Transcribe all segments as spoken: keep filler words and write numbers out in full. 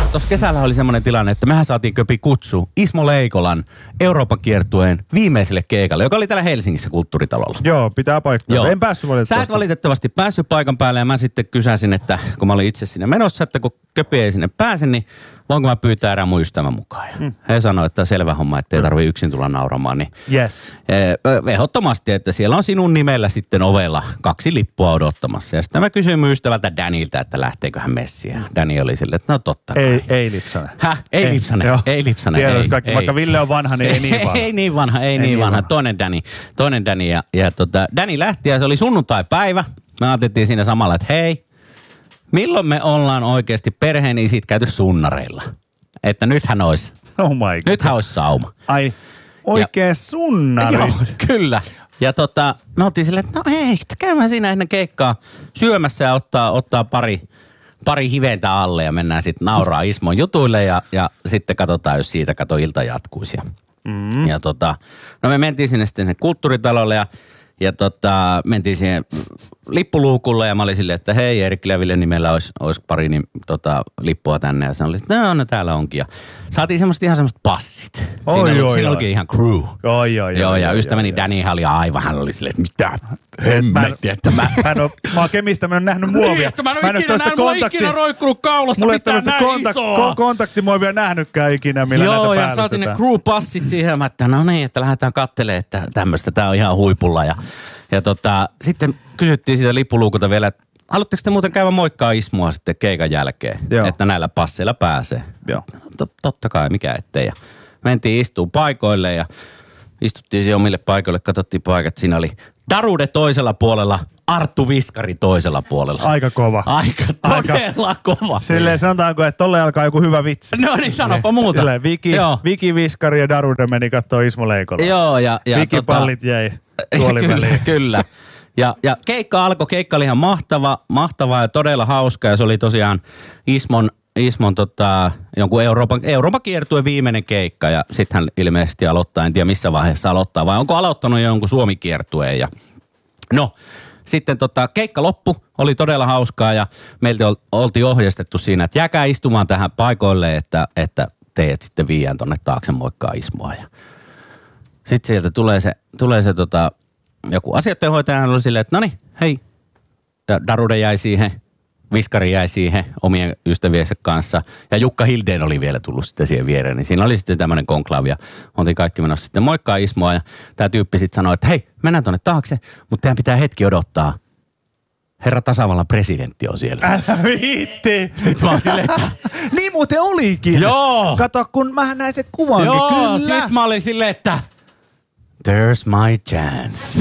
tuossa kesällä oli semmoinen tilanne, että mehän saatiin köpi kutsu Ismo Leikolan Euroopan kiertueen viimeiselle keikalle, joka oli täällä Helsingissä Kulttuuritalolla. Joo, pitää paikkaa. En päässyt valitettavasti. Sä et valitettavasti päässyt paikan päälle ja mä sitten kysäsin, että kun mä olin itse sinne menossa, että kun köpi ei sinne pääse, niin voinko mä pyytää erään mun ystävän mukaan. Ja mm. he sanoi, että selvä homma, ettei tarvii yksin tulla nauramaan. Niin yes. Ehdottomasti, että siellä on sinun nimellä sitten ovella kaksi lippua odottamassa. Ja sitten mä kysyin mun ystävältä Danilta, että lähteekö hän messiin. Dani oli silleen, että no totta kai. Ei, ei lipsane. Häh? Ei, ei lipsane. Joo. Ei lipsane. Tiedän, ei, kaikki, ei. Vaikka Ville on vanha, niin ei niin vanha. Ei niin vanha, ei, ei niin vanha. vanha. Toinen Dani. Toinen Dani. Ja, ja tota, Dani lähti ja se oli sunnuntai-päivä. Me ajateltiin siinä samalla, että hei, milloin me ollaan oikeasti perheen isit käyty sunnareilla? Että nythän olisi, oh my God. nythän olisi sauma. Ai, oikein sunnarit. Joo, kyllä. Ja tota, me oltiin silleen, että no ei, käymään siinä ennen keikkaa syömässä ja ottaa, ottaa pari, pari hiventä alle ja mennään sitten nauraa Ismon jutuille ja, ja sitten katsotaan, jos siitä kato ilta jatkuisi. Ja, mm. ja tota, no me mentiin sinne sitten Kulttuuritalolle ja Ja tota, mentiin siihen lippuluukulle ja mä olin silleen, että hei, Erkki ja Ville nimellä olisi, olisi pari niin, tota, lippua tänne. Ja se oli, että no, no täällä onkin. Ja saatiin semmoista ihan semmoista passit. Oi, siinä oli, oi, siinä oi. olikin ihan crew. Oi, oi, Joo, oi, ja oi, ystäväni oi, Danny oli aivan, hän oli silleen, että mitä hemmetti, että mä... Mä, en ole, mä oon Kemistä, mä en ole nähnyt muovia. Niin, että mä en ole ikinä nähnyt, mä oon ikinä roikkunut kaulassa mitään näin kontak- isoa. Ko- kontaktimoivia nähnytkään ikinä, millä Joo, näitä ja päällystetään. saatiin ne crew-passit siihen, että no niin, että lähdetään kattelemaan, että tämmöistä, tää on ihan huipulla. Ja, ja tota, sitten kysyttiin siitä lippuluukulta vielä, että haluatteko te muuten käydä moikkaa Ismoa sitten keikan jälkeen, Joo. että näillä passeilla pääsee? Joo. Totta kai, mikä ettei. Ja mentiin istuun paikoille ja istuttiin siihen omille paikoille, katsottiin paikat. Siinä oli Darude toisella puolella, Arttu Viskari toisella puolella. Aika kova. Aika todella Aika. kova. Silleen sanotaanko, että tolle alkaa joku hyvä vitsi. No niin, sanopa muuta. Silleen Viki, Viki Viskari ja Darude meni kattoo Ismo Leikolla. Joo, ja... ja Viki tota, pallit jäi tuolin kyllä, kyllä. Ja, ja keikka alkoi, keikka oli ihan mahtava, mahtava ja todella hauska ja se oli tosiaan Ismon, Ismon tota, jonkun Euroopan, Euroopan kiertue viimeinen keikka ja sitten hän ilmeisesti aloittaa, en tiedä missä vaiheessa aloittaa vai onko aloittanut jo jonkun Suomi-kiertueen ja no sitten tota, keikka loppu, oli todella hauskaa ja meiltä oltiin ohjeistettu siinä, että jääkää istumaan tähän paikoille, että, että teidät sitten viiään tonne taakse moikkaa Ismoa ja sitten sieltä tulee se, tulee se tota, joku asiattehoitaja oli silleen, että no niin, hei. Ja Darude jäi siihen, Viskari jäi siihen omien ystäviensä kanssa. Ja Jukka Hildén oli vielä tullut sitten siihen viereen. Niin siinä oli sitten tämmöinen konklaavi ja oltiin kaikki menossa sitten moikkaa Ismoa. Ja tämä tyyppi sitten sanoi, että hei, mennään tuonne taakse, mutta teidän pitää hetki odottaa. Herra tasavallan presidentti on siellä. Älä viitti. Sitten mä oon silleen, että... niin muuten olikin. Joo. Kato, kun mähän näin sen kuvankin. Joo, kyllä. sit mä olin silleen, että... There's my chance.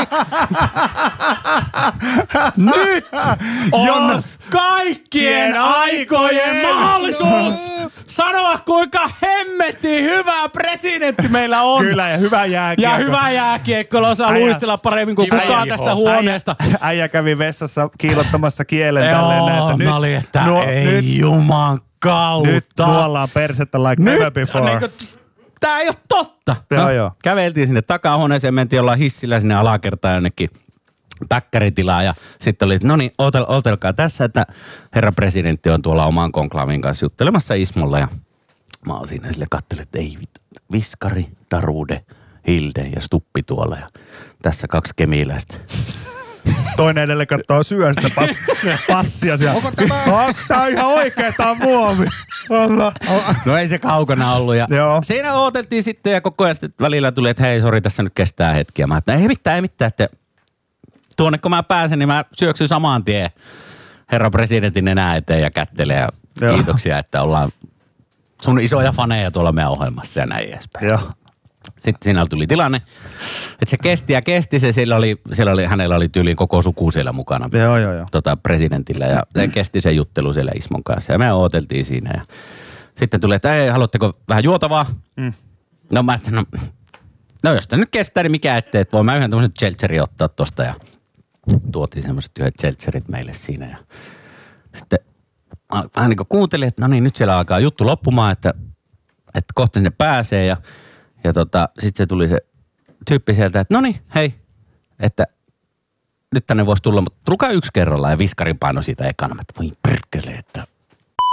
Nyt on Jos kaikkien aikojen mahdollisuus sanoa, kuinka hemmetin hyvä presidentti meillä on. Kyllä, ja hyvä jääkiekko. Ja hyvä jääkiekko, osaa Äijä. luistella paremmin kuin Kiva kukaan iho. tästä huoneesta. Äijä, äijä kävi vessassa kiilottamassa kielen tälleen näin, että Joo, nyt, mä olin, että nuo, ei nyt, juman kautta. nyt nuollaan persettä like Nyt, never before. niin kuin, pst, tää ei ole totta. Joo, no, joo. Käveltiin sinne takahuoneeseen, mentiin ollaan hissillä sinne alakertaan jonnekin päkkäritilaan ja sitten oli, että no niin, otel, otelkaa tässä, että herra presidentti on tuolla oman konklaavin kanssa juttelemassa Ismolla ja mä oon siinä sille kattelin, että ei Viskari, Darude, Hilde ja Stuppi tuolla ja tässä kaksi kemiläistä. Toinen edelleen kattoo syön sitä pass, passia siellä. Onko tämä? Onko tämä ihan oikea? Tämä on muovi. No ei se kaukana ollut. Ja Joo. siinä odoteltiin sitten ja koko ajan sitten välillä tuli, että hei sori, tässä nyt kestää hetkiä. Mä että ei mitään, ei mitään, että tuonne kun mä pääsen, niin mä syöksyn samaan tien herra presidentin enää eteen ja kättelee. Ja Joo. kiitoksia, että ollaan sun isoja faneja tuolla meidän ohjelmassa ja näin edespäin. Joo. Sitten siinä tuli tilanne, että se kesti ja kesti se, siellä oli, siellä oli, hänellä oli tyyliin koko suku siellä mukana. Joo, joo, joo. Tota, presidentillä ja se kesti se juttelu siellä Ismon kanssa ja me odoteltiin siinä ja sitten tuli, että ei, haluatteko vähän juotavaa? Mm. No mä että no, no jos tämä nyt kestää, niin mikä ettei, että voin mä yhden tämmöisen seltzerin ottaa tosta ja tuotiin semmoiset yhdet seltzerit meille siinä ja sitten vähän niin kuin kuuntelin, että no niin, nyt siellä alkaa juttu loppumaan, että, että kohta sinne pääsee ja Ja tota, sit se tuli se tyyppi sieltä, että no niin, hei, että nyt tänne voisi tulla, mutta tulkaa yksi kerrallaan ja Viskari paino siitä ekana, että voi perkele, että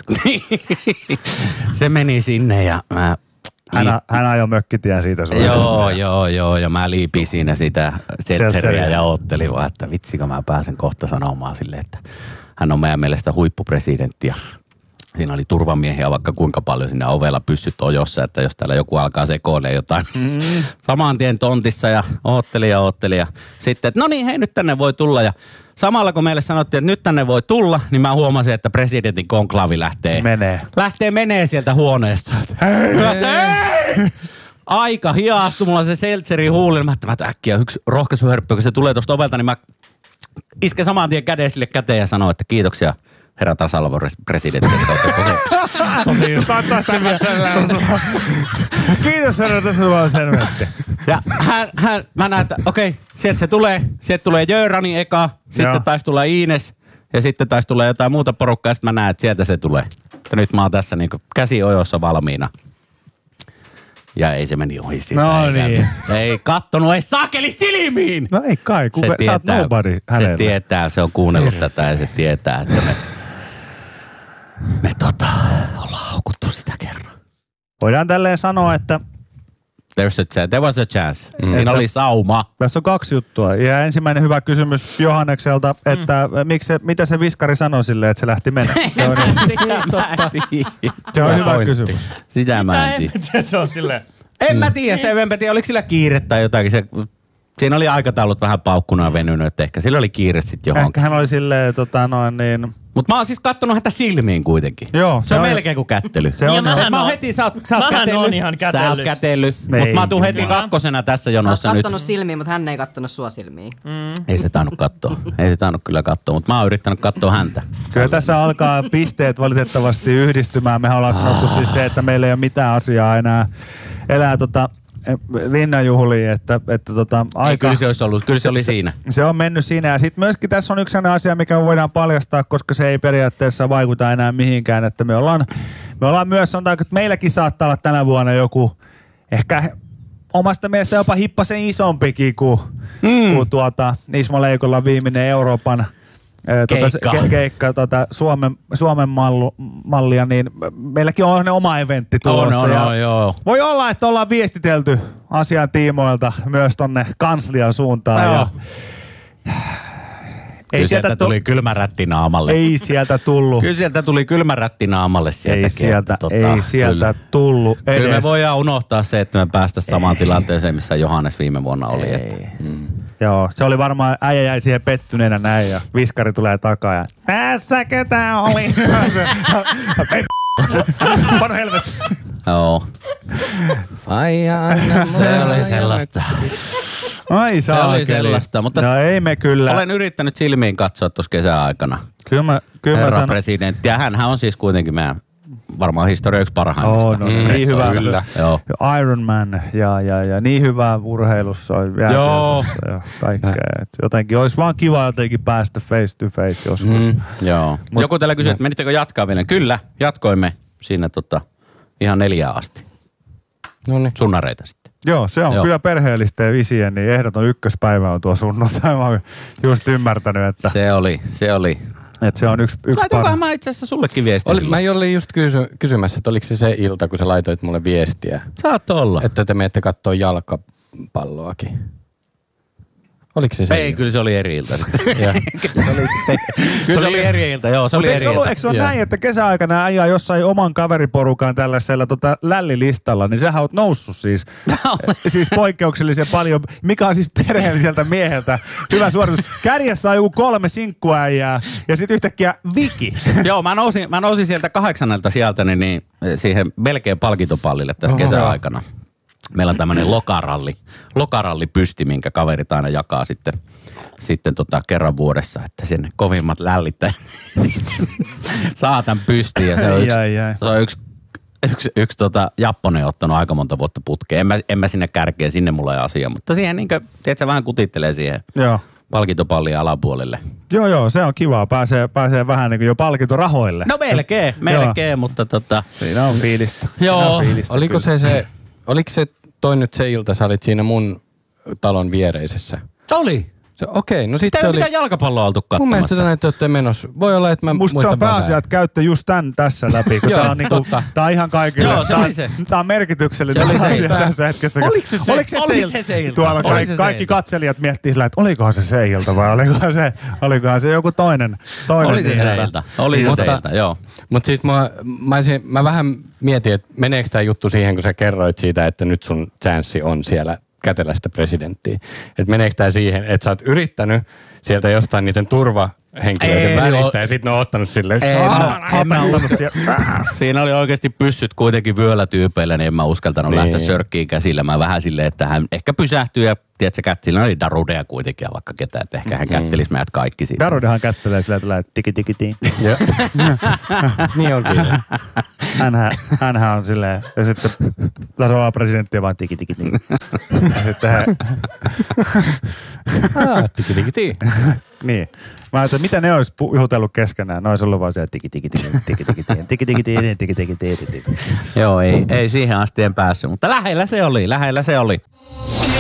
Se meni sinne ja mä... Hän, hän ajoi mökkitien siitä sulle. Joo, joo, joo. Ja mä liipin siinä sitä Seltseriä ja oottelin vaan, että vitsikö mä pääsen kohta sanomaan silleen, että hän on meidän mielestä huippupresidentti. Siinä oli turvamiehiä vaikka kuinka paljon siinä ovella pyssyt ojossa, että jos täällä joku alkaa sekoilemaan jotain mm. saman tien tontissa ja ootteli ja ootteli. Ja sitten, että no niin, hei nyt tänne voi tulla. Ja samalla kun meille sanottiin, että nyt tänne voi tulla, niin mä huomasin, että presidentin konklaavi lähtee. Menee. Lähtee menee sieltä huoneesta. Hei! Hei! Aika hiastui, mulla on se Seltzerin huulilla. Mä ajattelin, äkkiä yksi rohkaisuhörppy, kun se tulee tuosta ovelta, niin mä isken saman tien käden sille käteen ja sanoin, että kiitoksia. Herra tasavallan presidentti, että olette tosi... Tosi Kiitos herra tasavallan serventti. Ja hän, hän, mä näen, että okei, okay, sieltä se tulee. Sieltä tulee Jörani eka, sitten Joo. taisi tulla Iines ja sitten taisi tulla jotain muuta porukkaa ja sitten mä näen, että sieltä se tulee. Ja nyt mä oon tässä niin kuin käsi ojossa valmiina. Ja ei se meni ohi siitä. No ei niin. Ei kattonut, ei saakeli silmiin. No ei kai, kun sä oot nobody hänelle. Se tietää, se on kuunnellut tätä ja se tietää, että me... Me tota, ollaan haukuttu sitä kerran. Voidaan tälleen sanoa, että... There's a chance. There was a chance. Mm. Siinä oli sauma. Tässä on kaksi juttua. Ja ensimmäinen hyvä kysymys Johannekselta, että mm. miksi se, mitä se viskari sanoi silleen, että se lähti menemään? Se on, se on hyvä kysymys. Sitä mä en tiedä. Se on silleen... En mä tiedä, se en mä tiedä, oliko sillä kiire tai jotakin. Se, siinä oli aikataulut vähän paukkuna ja venynyt, että ehkä sillä oli kiire sitten johonkin. Ehkä hän oli silleen, tota noin niin... Mutta mä oon siis kattonut häntä silmiin kuitenkin. Joo. Se, se on, on melkein kuin kättely. Se on. Et mä oon heti, sä oot, sä oot kätellyt. ihan kätellyt. Sä oot kätellyt. Mutta mä tuun heti kakkosena tässä jonossa nyt. Sä oot kattonut nyt. silmiin, mutta hän ei kattonut sua silmiin. Mm. Ei se tainnut katsoa. Ei se tainnut kyllä katsoa, mutta mä oon yrittänyt katsoa häntä. Kyllä tässä alkaa pisteet valitettavasti yhdistymään. Mehän ollaan sanottu ah. siis se, että meillä ei ole mitään asiaa enää elää tota... linnanjuhliin, että, että tota, aika... Ei, kyllä se olisi ollut, kyllä se oli se, siinä. Se on mennyt siinä ja sitten myöskin tässä on yksi sellainen asia, mikä voidaan paljastaa, koska se ei periaatteessa vaikuta enää mihinkään, että me ollaan, me ollaan myös, sanotaanko, että meilläkin saattaa olla tänä vuonna joku ehkä omasta mielestä jopa hippasen isompikin kuin, mm. kuin tuota, Ismo Leikolla viimeinen Euroopan keikka, tuota, ke, keikka tuota, Suomen, Suomen mallu, mallia, niin meilläkin on ne oma eventti tulossa. On, on, on, joo. Voi olla, että ollaan viestitelty asian tiimoilta myös tonne kanslian suuntaan. Ja ei sieltä tuli kylmä rätti naamalle. Ei sieltä tullut. Kyllä sieltä tuli kylmä rätti naamalle sieltäkin. Ei sieltä, että, tota, ei sieltä tullut edes. Kyllä me voidaan unohtaa se, että me päästä samaan ei. tilanteeseen, missä Johannes viime vuonna oli. Että, mm. Joo, se oli varmaan, äijä jäi siihen pettyneenä näin ja viskari tulee takaa ja tässä ketä oli. Pano helvetti. Joo. Se oli sellaista. Ai se oli sellaista, mutta no ei me kyllä. Olen yrittänyt silmiin katsoa tuossa kesäaikana. Kyllä mä, kyllä Herra mä sanon. presidentti, ja hänhän on siis kuitenkin meidän varmaan historia yksi parhaimmista. Oh, no, niin hyvä. Kyllä. Joo. Iron Man ja, ja, ja niin hyvä urheilussa ja kaikkea. Et jotenkin olisi vaan kiva jotenkin päästä face to face joskus. Mm, joo. Mut, joku täällä kysyi, että menittekö jatkaa vielä? Kyllä, jatkoimme siinä tota, ihan neljään asti. No niin. Sunnareita sitten. Joo, se on Joo. kyllä perheellisten isien, niin ehdoton ykköspäivä on tuo sunnuntai. Mä oon just ymmärtänyt, että... Se oli, se oli. Että se on yksi, yksi Laitoinkohan mä itse asiassa sullekin viestiä? Oli, mä olin just kysy, kysymässä, että oliko se se ilta, kun sä laitoit mulle viestiä. Saattoi olla. Että te menette kattoo jalkapalloakin. Oliko se se Ei, ilta? kyllä se oli eri ilta sitten. kyllä se oli sitten. Kyllä se oli eri ilta, joo, se oli eri ilta. Eikö se ole näin, että kesäaikana ajaa jossain oman kaveriporukan tällaisella tota, lällilistalla, niin sähän oot noussut siis. siis poikkeuksellisen paljon, mikä on siis perheelliseltä mieheltä hyvä suoritus. Kärjessä on joku kolme sinkkuäijää ja sitten yhtäkkiä Viki. Joo, mä nousin, mä nousin sieltä kahdeksannelta sieltä niin, niin siihen melkein palkintopallille tässä Oho. kesäaikana. Meillä on tämmöinen lokaralli, lokaralli pysti, minkä kaverit aina jakaa sitten, sitten tota kerran vuodessa, että sinne kovimmat lällittäjät saa tämän pystiin. Ja se on yksi, ai, ai. Se on yksi, yksi, yksi tota, Japponen ottanut aika monta vuotta putkeen. En mä, en mä sinne kärkeä, sinne mulla ei asia, mutta siihen niin kuin, tiedätkö, vähän kutittelee siihen joo. palkintopallin alapuolelle. Joo, joo, se on kivaa. Pääsee, pääsee vähän niin kuin jo palkintorahoille. No melkein, melkein, mutta tota... Siinä on fiilistä. Joo. On fiilistä oliko se se... Oliko se toi nyt se ilta, sä olit siinä mun talon viereisessä? Se oli. Okei, okay, no sit Te se ei oli... mitään jalkapalloa oltu Mun katsomassa. mielestä tänne te olette menossa. Voi olla, että mä Musta se muistan on vaan pääasia, väärin. että käytte just tän tässä läpi, kun Joo, tää on, niinku, totta. tää on ihan kaikille. Joo, se tää, oli se. Tää on merkityksellinen Se oli se asia ilta. tässä hetkessä. Oliko se se? Oliko se, Oliko il- se se ilta? Tuolla Oliko kaikki, se se kaikki ilta? katselijat miettii sillä, että olikohan se se ilta vai olikohan se, olikohan se joku toinen, toinen Oli se ilta. se ilta. Oli se Mutta- se ilta, joo. Mutta siis mä, mä, olisin, mä vähän mietin, että meneekö tämä juttu siihen, kun sä kerroit siitä, että nyt sun chanssi on siellä kätelästä presidenttiä. Että meneekö tämä siihen, että sä oot yrittänyt sieltä jostain niiden turvahenkilöiden Ei, välistä oo- ja sitten ne on ottanut silleen, Ei, saatana. mä- en mä Ottanut siellä- Siinä oli oikeasti pyssyt kuitenkin vyöllä tyypeillä, niin en mä uskaltanut Niin. lähteä sörkkiin käsillä. Mä vähän silleen, että hän ehkä pysähtyy ja tiedätkö, kättillä oli Darudeja kuitenkin ja vaikka ketään, että ehkä hän kättelisi meidät kaikki siinä. Darudehan kättelee sillä, että lähet tiki tiki tiin. Joo. Niin onkin. Hänhän, hänhän on silleen, ja sitten tasavallan presidentti on vaan tiki tiki tiin. Ja sitten he, Ah, tiki tiki tii. niin. Mä ajattelin, mitä ne olisi pu- jutellut keskenään. Ne olisi ollut vaan se tiki tiki tiki tiki tiki tiki tiki tiki tiki tiki tiki tiki tiki. Joo, ei, ei siihen asti en päässyt, mutta lähellä se oli, lähellä se oli.